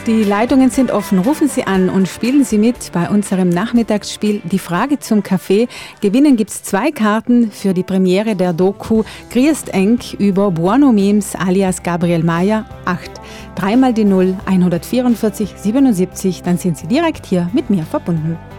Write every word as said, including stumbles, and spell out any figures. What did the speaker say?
Die Leitungen sind offen. Rufen Sie an und spielen Sie mit bei unserem Nachmittagsspiel Die Frage zum Kaffee. Gewinnen gibt's zwei Karten für die Premiere der Doku Griest Eng über Buono Memes alias Gabriel Mayer. acht. Dreimal die null, hundertvierundvierzig, siebenundsiebzig. Dann sind Sie direkt hier mit mir verbunden.